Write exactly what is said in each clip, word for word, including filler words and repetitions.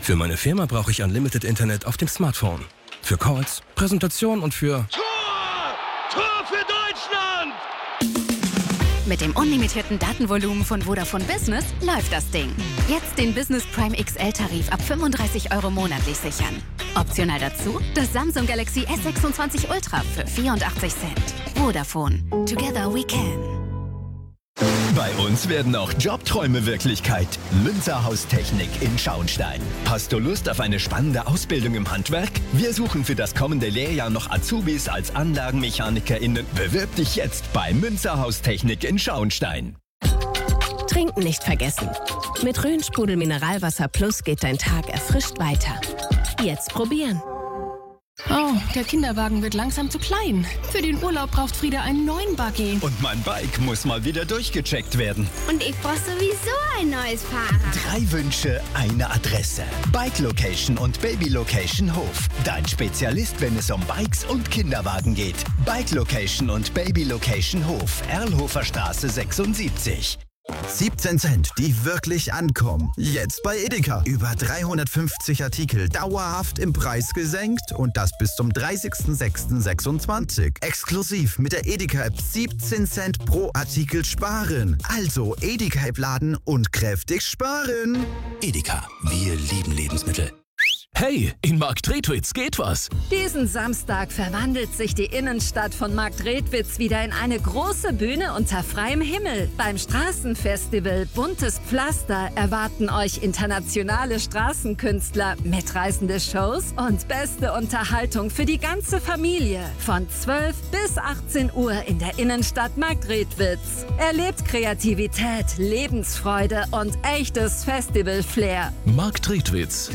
Für meine Firma brauche ich Unlimited Internet auf dem Smartphone. Für Calls, Präsentation und für... Tor! Tor für Deutschland! Mit dem unlimitierten Datenvolumen von Vodafone Business läuft das Ding. Jetzt den Business Prime X L-Tarif ab fünfunddreißig Euro monatlich sichern. Optional dazu das Samsung Galaxy S sechsundzwanzig Ultra für vierundachtzig Cent. Vodafone. Together we can. Bei uns werden auch Jobträume Wirklichkeit. Münzer Haustechnik in Schauenstein. Hast du Lust auf eine spannende Ausbildung im Handwerk? Wir suchen für das kommende Lehrjahr noch Azubis als AnlagenmechanikerInnen. Bewirb dich jetzt bei Münzer Haustechnik in Schauenstein. Trinken nicht vergessen. Mit Rhön-Sprudel Mineralwasser Plus geht dein Tag erfrischt weiter. Jetzt probieren. Oh, der Kinderwagen wird langsam zu klein. Für den Urlaub braucht Frieda einen neuen Buggy. Und mein Bike muss mal wieder durchgecheckt werden. Und ich brauche sowieso ein neues Fahrrad. Drei Wünsche, eine Adresse. Bike Location und Baby Location Hof. Dein Spezialist, wenn es um Bikes und Kinderwagen geht. Bike Location und Baby Location Hof. Erlhofer Straße sechsundsiebzig. siebzehn Cent, die wirklich ankommen. Jetzt bei Edeka. Über dreihundertfünfzig Artikel dauerhaft im Preis gesenkt und das bis zum dreißigsten sechsten sechsundzwanzig. Exklusiv mit der Edeka-App siebzehn Cent pro Artikel sparen. Also Edeka-App laden und kräftig sparen. Edeka, wir lieben Lebensmittel. Hey, in Marktredwitz geht was. Diesen Samstag verwandelt sich die Innenstadt von Marktredwitz wieder in eine große Bühne unter freiem Himmel. Beim Straßenfestival Buntes Pflaster erwarten euch internationale Straßenkünstler, mitreißende Shows und beste Unterhaltung für die ganze Familie. Von zwölf bis achtzehn Uhr in der Innenstadt Marktredwitz. Erlebt Kreativität, Lebensfreude und echtes Festival-Flair. Marktredwitz.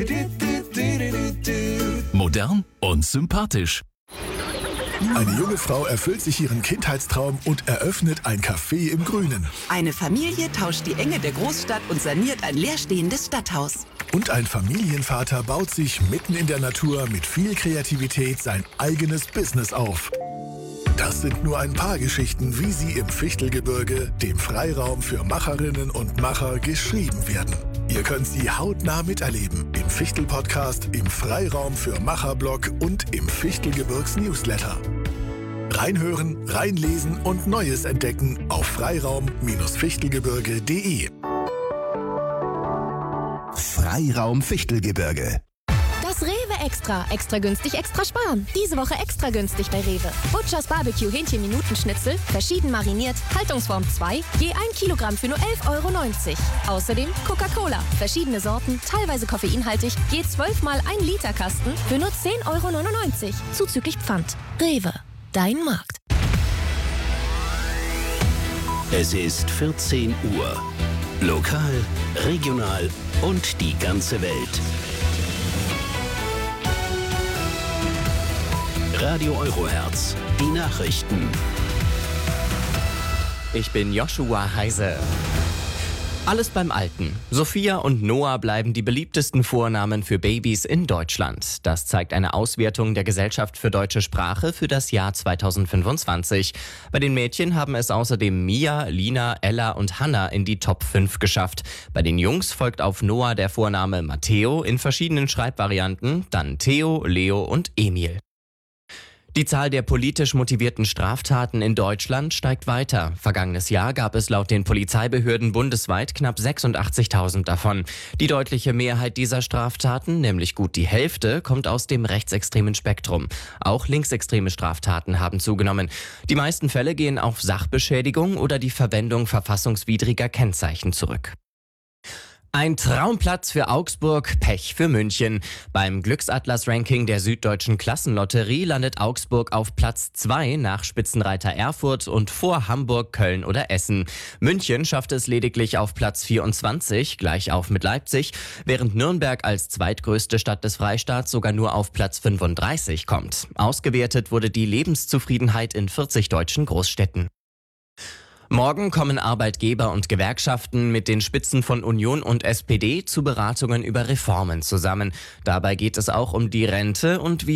Modern und sympathisch. Eine junge Frau erfüllt sich ihren Kindheitstraum und eröffnet ein Café im Grünen. Eine Familie tauscht die Enge der Großstadt und saniert ein leerstehendes Stadthaus. Und ein Familienvater baut sich mitten in der Natur mit viel Kreativität sein eigenes Business auf. Das sind nur ein paar Geschichten, wie sie im Fichtelgebirge, dem Freiraum für Macherinnen und Macher, geschrieben werden. Ihr könnt sie hautnah miterleben im Fichtel-Podcast, im Freiraum für Macher-Blog und im Fichtelgebirgs-Newsletter. Reinhören, reinlesen und Neues entdecken auf freiraum Fichtelgebirge punkt de. Freiraum Fichtelgebirge. Das Rewe Extra. Extra günstig, extra sparen. Diese Woche extra günstig bei Rewe. Butchers Barbecue Hähnchen-Minutenschnitzel, verschieden mariniert, Haltungsform zwei, je ein Kilogramm für nur elf Euro neunzig. Außerdem Coca-Cola, verschiedene Sorten, teilweise koffeinhaltig, je zwölf mal ein Liter Kasten für nur zehn Euro neunundneunzig. Zuzüglich Pfand. Rewe, dein Markt. Es ist vierzehn Uhr. Lokal, regional und die ganze Welt. Radio Eurohertz, die Nachrichten. Ich bin Joshua Heise. Alles beim Alten. Sophia und Noah bleiben die beliebtesten Vornamen für Babys in Deutschland. Das zeigt eine Auswertung der Gesellschaft für deutsche Sprache für das Jahr zweitausendfünfundzwanzig. Bei den Mädchen haben es außerdem Mia, Lina, Ella und Hannah in die Top fünf geschafft. Bei den Jungs folgt auf Noah der Vorname Matteo in verschiedenen Schreibvarianten, dann Theo, Leo und Emil. Die Zahl der politisch motivierten Straftaten in Deutschland steigt weiter. Vergangenes Jahr gab es laut den Polizeibehörden bundesweit knapp sechsundachtzigtausend davon. Die deutliche Mehrheit dieser Straftaten, nämlich gut die Hälfte, kommt aus dem rechtsextremen Spektrum. Auch linksextreme Straftaten haben zugenommen. Die meisten Fälle gehen auf Sachbeschädigung oder die Verwendung verfassungswidriger Kennzeichen zurück. Ein Traumplatz für Augsburg, Pech für München. Beim Glücksatlas-Ranking der Süddeutschen Klassenlotterie landet Augsburg auf Platz zwei nach Spitzenreiter Erfurt und vor Hamburg, Köln oder Essen. München schafft es lediglich auf Platz vierundzwanzig, gleich auf mit Leipzig, während Nürnberg als zweitgrößte Stadt des Freistaats sogar nur auf Platz fünfunddreißig kommt. Ausgewertet wurde die Lebenszufriedenheit in vierzig deutschen Großstädten. Morgen kommen Arbeitgeber und Gewerkschaften mit den Spitzen von Union und S P D zu Beratungen über Reformen zusammen. Dabei geht es auch um die Rente und wie